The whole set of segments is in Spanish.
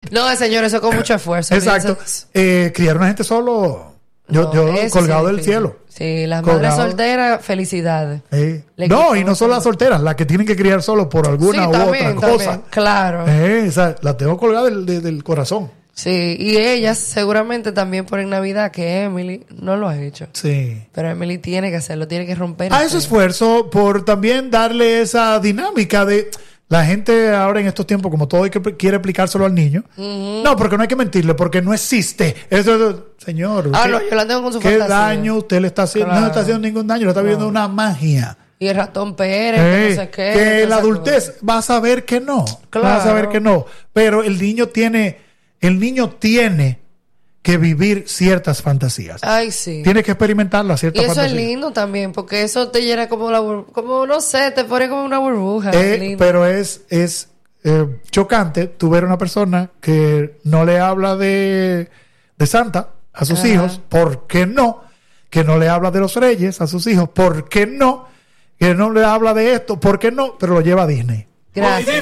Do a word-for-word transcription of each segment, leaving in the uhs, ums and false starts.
No, señor, eso con mucho esfuerzo. Exacto. Eh, criar una gente solo, yo, No, yo eso colgado sí, del cielo. Sí, las Colgado. madres solteras, felicidades. Eh. Le No, quito y no solo las solteras, las que tienen que criar solo por alguna Sí, u también, otra cosa. también, claro. Eh, o sea, la tengo colgada del, del, del corazón. Sí, y ellas seguramente también por en Navidad, que Emily no lo ha hecho. Sí. Pero Emily tiene que hacerlo, tiene que romper. A ese esfuerzo por también darle esa dinámica de la gente ahora en estos tiempos, como todo hay que quiere aplicárselo al niño. Uh-huh. No, porque no hay que mentirle, porque no existe. Eso, señor. Ah, ¿qué, no, yo la tengo con su ¿Qué fantasía. daño usted le está haciendo? Claro. No le está haciendo ningún daño, le está viendo no. una magia. Y el ratón Pérez, Eh, que no sé qué. que la adultez cosa. va a saber que no. Claro. Va a saber que no. Pero el niño tiene, el niño tiene que vivir ciertas fantasías. Ay, sí. Tiene que experimentarlas, Y ciertas eso fantasías. es lindo también, porque eso te llena como la bur- como no sé, te pone como una burbuja. Eh, lindo. pero es, es eh, chocante tú ver una persona que no le habla de, de Santa a sus Ajá. hijos, ¿por qué no? Que no le habla de los reyes a sus hijos, ¿por qué no? Que no le habla de esto, ¿por qué no? Pero lo lleva a Disney. Gracias.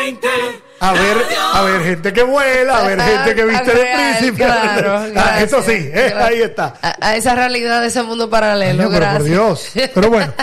A ver, a ver gente que vuela, a ver gente que viste de Real, príncipe. claro, Ah, gracias, eso sí, eh, claro. ahí está. A, a esa realidad de ese mundo paralelo, Coño, pero gracias. por Dios. Pero bueno,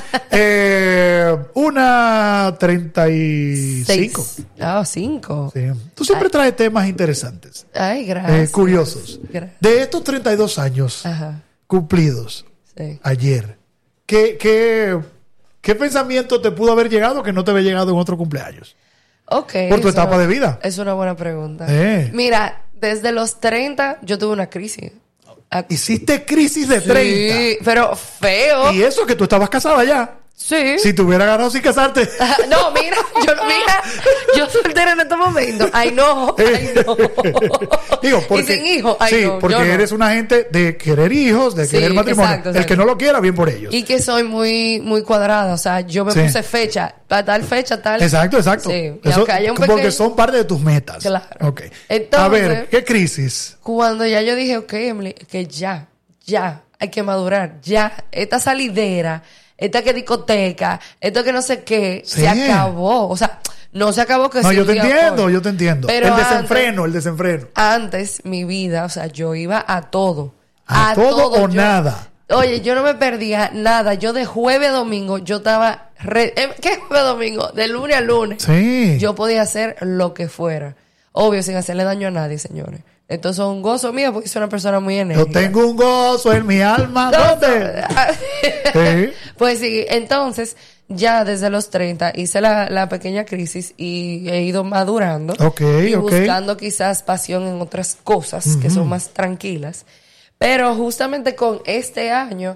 eh, una treinta y cinco. Seis. Ah, cinco. Sí. Tú siempre traes temas interesantes, Ay, gracias. eh, curiosos. Gracias. De estos treinta y dos años Ajá. cumplidos Sí. ayer, ¿qué, qué, ¿qué pensamiento te pudo haber llegado que no te había llegado en otro cumpleaños? Ok. Por tu eso etapa de vida. Es una buena pregunta. Eh. Mira, desde los treinta yo tuve una crisis. A- Hiciste crisis de treinta. Sí, pero feo. Y eso que tú estabas casada ya. Sí. Si te hubiera ganado sin casarte. No, mira, yo mira, yo soltera en estos momentos. Ay, no, ay, no. Digo, porque, y sin hijos, ay, sí, no, porque yo no. eres una gente de querer hijos, de Sí, querer matrimonio. exacto, El exacto. que no lo quiera, bien por ellos. Y que soy muy, muy cuadrada. O sea, yo me Sí. puse fecha, para tal fecha, tal. Exacto, exacto. Sí. Y Eso, aunque haya un porque pequeño- son parte de tus metas. Claro. Ok. Entonces- A ver, ¿qué crisis? Cuando ya yo dije, ok, Emily, que ya, ya, hay que madurar, ya, esta salidera, esta que discoteca, esto que no sé qué, Sí. se acabó. O sea, no se acabó que No, sí yo un te día entiendo, por- yo te entiendo. Pero el antes- desenfreno, el desenfreno. Antes, mi vida, o sea, yo iba a todo. ¿A todo o Yo- nada? Oye, yo no me perdía nada. Yo de jueves a domingo, yo estaba... Re... eh, ¿Qué jueves a domingo? De lunes a lunes. Sí. Yo podía hacer lo que fuera. Obvio, sin hacerle daño a nadie, señores. Entonces, un gozo mío porque soy una persona muy Yo enérgica. tengo un gozo en mi alma. ¿Dónde? Sí. Pues sí, entonces, ya desde los treinta hice la, la pequeña crisis y he ido madurando. Ok, y ok. buscando quizás pasión en otras cosas que son más tranquilas. Pero justamente con este año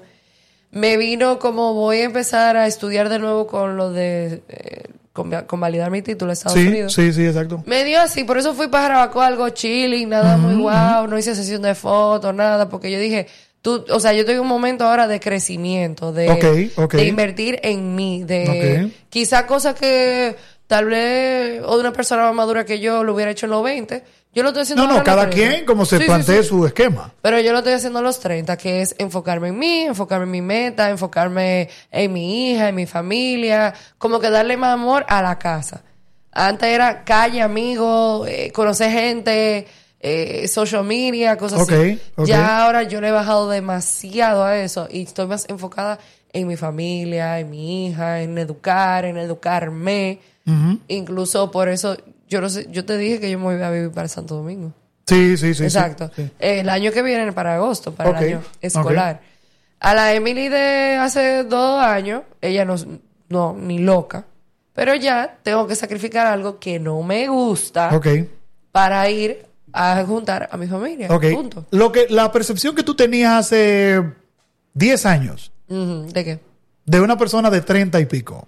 me vino como voy a empezar a estudiar de nuevo con lo de... eh, con, con validar mi título en Estados Sí, Unidos. sí, sí, exacto. Me dio así, por eso fui para Jarabacoa, algo chilling, nada muy guau, no hice sesión de fotos, nada, porque yo dije, tú, o sea, yo estoy en un momento ahora de crecimiento, de, Ok, ok. de invertir en mí, de Ok. quizá cosas que tal vez o de una persona más madura que yo lo hubiera hecho en los veinte, yo lo estoy haciendo No, no, ahora en los cada treinta. quien como se Sí, sí, plantee sí. su esquema. Pero yo lo estoy haciendo a los treinta, que es enfocarme en mí, enfocarme en mi meta, enfocarme en mi hija, en mi familia, como que darle más amor a la casa. Antes era calle, amigos, eh, conocer gente, eh, social media, cosas Ok, así. ok. Ya ahora yo le he bajado demasiado a eso y estoy más enfocada en mi familia, en mi hija, en educar, en educarme. Ujú. Incluso por eso, yo no sé, yo te dije que yo me voy a vivir para Santo Domingo. Sí, sí, sí. Exacto. sí, sí. El año que viene para agosto, para Ok, el año escolar. A la Emily de hace dos años, ella no, no, ni loca. Pero ya tengo que sacrificar algo que no me gusta Ok, para ir a juntar a mi familia. ok. Punto. Lo que, la percepción que tú tenías hace diez años Ujú. ¿De qué? de una persona de treinta y pico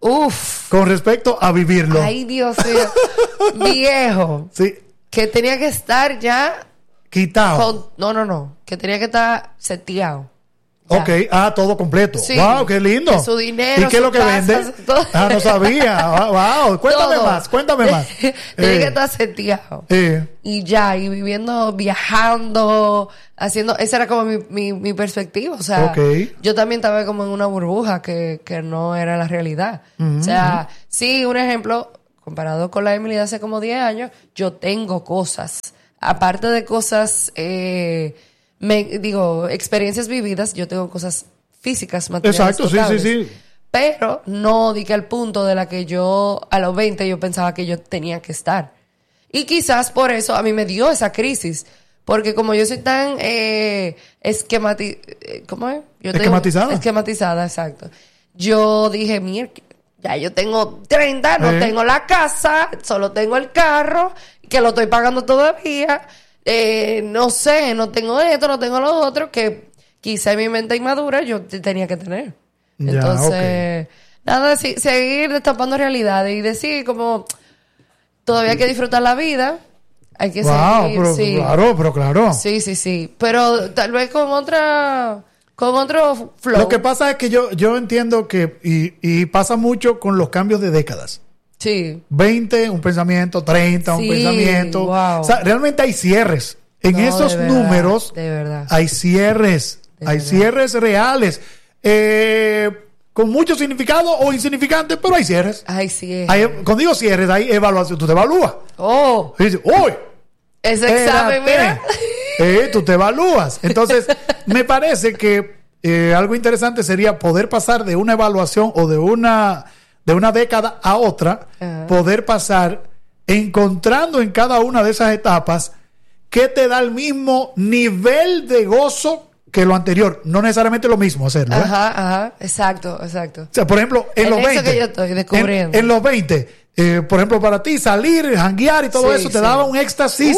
Uf. con respecto a vivirlo. Ay, Dios mío. Viejo. Sí, Que tenía que estar ya quitado. con... No, no, no. Que tenía que estar seteado. Ya. Ok, ah, todo completo. Sí. Wow, qué lindo. Que su dinero, ¿Y qué es su lo que casa, vende? su- todo. Ah, no sabía. Wow, cuéntame Todo. más, cuéntame más. Tiene Eh, que estar seteado. eh, Y ya, y viviendo, viajando, haciendo, esa era como mi, mi, mi perspectiva. O sea, Ok. yo también estaba como en una burbuja que, que no era la realidad. O sea, sí, un ejemplo, comparado con la Emily de hace como diez años, yo tengo cosas. Aparte de cosas, eh, me, digo, experiencias vividas, yo tengo cosas físicas, materiales. Exacto, tocables. sí, sí, sí. Pero no di que al punto de la que yo, a los veinte, yo pensaba que yo tenía que estar. Y quizás por eso a mí me dio esa crisis. Porque como yo soy tan eh, esquemati... ¿Cómo es? Yo ¿Esquematizada? Tengo, esquematizada, exacto. Yo dije, mira, ya yo tengo treinta, no ¿Eh? tengo la casa, solo tengo el carro, que lo estoy pagando todavía. Eh, no sé, no tengo esto, no tengo lo otro, que quizá en mi mente inmadura yo t- tenía que tener. Ya, Entonces, nada, sí, seguir destapando realidades y decir como, todavía hay que disfrutar la vida. Hay que Wow, seguir, pero, sí. claro, pero claro. Sí, sí, sí. Pero tal vez con otra, con otro flow. Lo que pasa es que yo, yo entiendo que, y, y pasa mucho con los cambios de décadas. Sí. veinte, un pensamiento, treinta, Sí, un pensamiento. wow. O sea, realmente hay cierres. En No, esos de verdad, números de verdad. hay cierres. De hay verdad. cierres reales. Eh, con mucho significado o insignificante, pero hay cierres. Ay, sí. Hay, cuando digo cierres, hay evaluación. Tú te evalúas. Oh, Y dices, uy, ese examen, espérate. mira. Eh, tú te evalúas. Entonces, me parece que eh, algo interesante sería poder pasar de una evaluación o de una, de una década a otra, Ajá. poder pasar encontrando en cada una de esas etapas que te da el mismo nivel de gozo que lo anterior. No necesariamente lo mismo hacerlo. ¿eh? Ajá, ajá. Exacto, exacto. O sea, por ejemplo, en, En los eso veinte. que yo estoy descubriendo. En, en los veinte, eh, por ejemplo, para ti salir, janguear y todo Sí, eso te sí. daba un éxtasis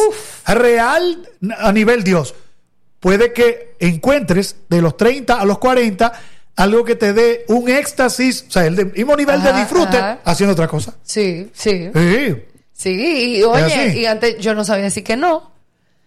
real a nivel Dios. Puede que encuentres de los treinta a los cuarenta algo que te dé un éxtasis, o sea, el de- mismo nivel Ajá, de disfrute ajá. haciendo otra cosa. Sí, sí. Sí. Sí, y oye, así. y antes yo no sabía decir que no.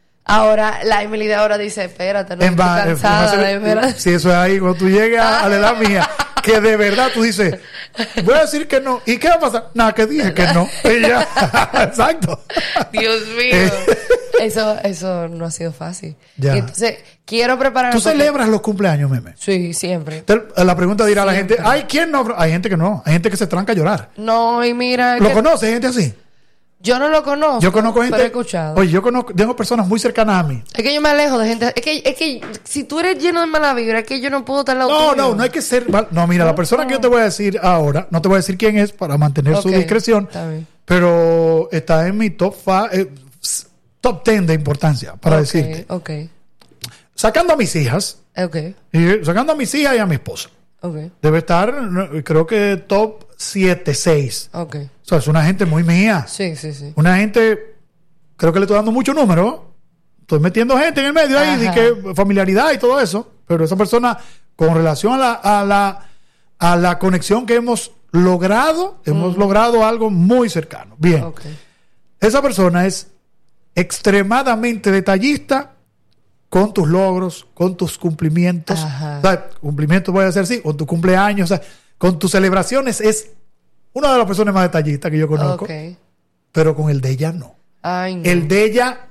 Ahora, la Emily de ahora dice, espérate, no En estoy va- en- cansada, de en- verdad. si eso es ahí, cuando tú llegas a la edad mía, que de verdad tú dices, voy a decir que no. ¿Y qué va a pasar? Nada, que dije que no. Y ya. Exacto. Dios mío. Eh. Eso, eso no ha sido fácil. Ya. Entonces, quiero prepararme. ¿Tú porque- celebras los cumpleaños, meme? Sí, siempre. Entonces, la pregunta dirá a la Siempre. gente, ¿hay quién no? Hay gente que no. Hay gente que se tranca a llorar. No, y mira, es ¿Lo que conoces, gente así? yo no lo conozco. Yo conozco gente. Pero he escuchado. Oye, yo conozco, tengo personas muy cercanas a mí. Es que yo me alejo de gente. Es que, es que si tú eres lleno de mala vibra, es que yo no puedo estar al lado No, tuyo. no, no hay que ser. mal- No, mira, la persona que yo te voy a decir ahora, no te voy a decir quién es para mantener su Ok, discreción, está bien. pero está en mi top five, eh, s- top ten de importancia, para Ok, decirte. Ok, Sacando a mis hijas, ok, y sacando a mis hijas y a mi esposa, ok, debe estar, no, creo que top siete, seis. ok. O sea, es una gente muy mía. Sí, sí, sí. Una gente, creo que le estoy dando mucho número. Estoy metiendo gente en el medio ahí, de Ajá. que familiaridad y todo eso. Pero esa persona, con relación a la, a la, a la conexión que hemos logrado, hemos logrado algo muy cercano. Bien. Ok. Esa persona es extremadamente detallista con tus logros, con tus cumplimientos. Ajá. O sea, cumplimientos voy a decir así, con tu cumpleaños, o sea, con tus celebraciones. Es una de las personas más detallistas que yo conozco. Ok. Pero con el de ella no. Ay, no. El de ella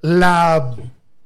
la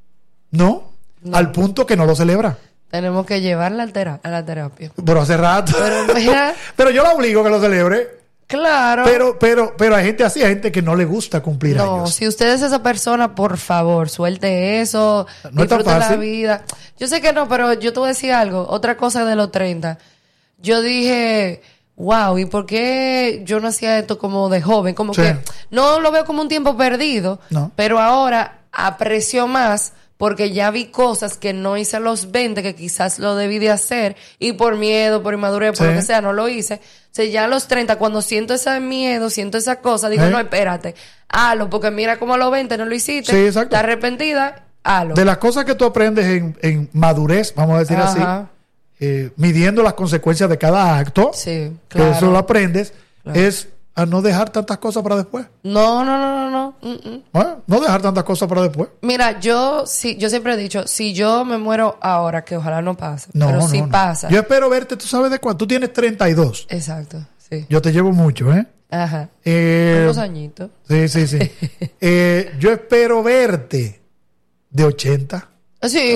no, No. al punto que no lo celebra. Tenemos que llevarla al tera- a la terapia. Pero hace rato. Pero mira- Pero yo la obligo a que lo celebre. Claro. Pero, pero, pero hay gente así, hay gente que no le gusta cumplir no, años. si usted es esa persona, por favor, suelte eso, No es tan disfrute la fácil. vida. Yo sé que no, pero yo te voy a decir algo. Otra cosa de los treinta. Yo dije, wow, ¿y por qué yo no hacía esto como de joven? Como Sí. que no lo veo como un tiempo perdido, No. pero ahora aprecio más porque ya vi cosas que no hice a los veinte, que quizás lo debí de hacer, y por miedo, por inmadurez, por Sí. lo que sea, no lo hice. O sea, ya a los treinta, cuando siento ese miedo, siento esa cosa, digo, ¿Eh? no, espérate, hazlo, porque mira como a los veinte no lo hiciste, Sí, exacto. estás arrepentida, hazlo. De las cosas que tú aprendes en, en madurez, vamos a decir así, Ajá. eh, midiendo las consecuencias de cada acto, Sí, que claro. eso lo aprendes, Claro. es a no dejar tantas cosas para después. No, no, no, no, no. mm, mm. ¿Eh? No dejar tantas cosas para después. Mira, yo sí, yo siempre he dicho, si yo me muero ahora, que ojalá no pase, No, pero no, si no. pasa. Yo espero verte, tú sabes de cuánto. Tú tienes treinta y dos. Exacto, sí. Yo te llevo mucho, ¿eh? Ajá. Eh, Unos añitos. sí, sí, sí. Eh, yo espero verte de ochenta. Sí.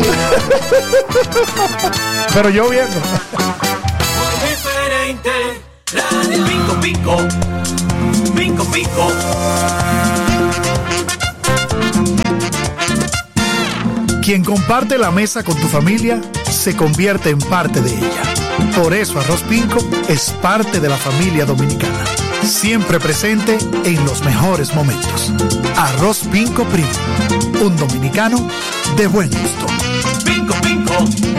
Pero yo viendo. Muy diferente, Radio Pico Pico. Pinco Pinco. Quien comparte la mesa con tu familia se convierte en parte de ella. Por eso Arroz Pinco es parte de la familia dominicana. Siempre presente en los mejores momentos. Arroz Pinco Primo. Un dominicano de buen gusto. Pinco Pinco.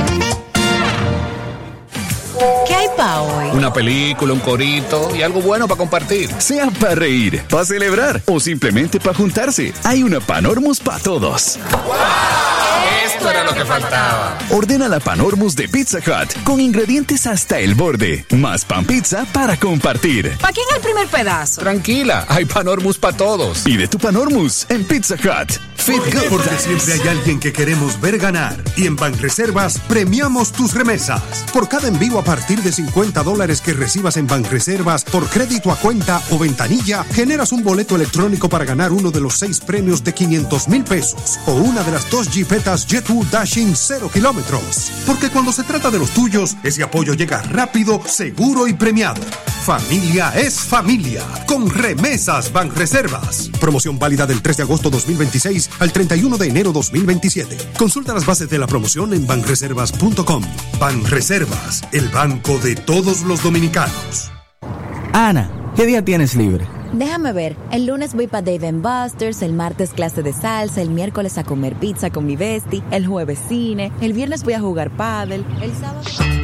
¿Qué hay pa' hoy? Una película, un corito y algo bueno para compartir. Sea para reír, para celebrar o simplemente para juntarse. Hay una Panormus para todos. ¡Wow! Esto era lo que faltaba. Ordena la Panormus de Pizza Hut con ingredientes hasta el borde. Más pan pizza para compartir. ¿Para quién el primer pedazo? Tranquila, hay Panormus para todos. Pide tu Panormus en Pizza Hut. Fit Good. Porque siempre hay alguien que queremos ver ganar. Y en Banreservas premiamos tus remesas. Por cada envío a partir de cincuenta dólares que recibas en Banreservas por crédito a cuenta o ventanilla, generas un boleto electrónico para ganar uno de los seis premios de quinientos mil pesos o una de las dos jipetas Jetwood Dashing cero kilómetros. Porque cuando se trata de los tuyos, ese apoyo llega rápido, seguro y premiado. Familia es familia. Con Remesas Banreservas. Promoción válida del tres de agosto dos mil veintiséis al treinta y uno de enero dos mil veintisiete. Consulta las bases de la promoción en banreservas punto com. Banreservas, el banco de todos los dominicanos. Ana, ¿qué día tienes libre? Déjame ver, el lunes voy para Dave and Buster's, el martes clase de salsa, el miércoles a comer pizza con mi bestie, el jueves cine, el viernes voy a jugar pádel, el sábado...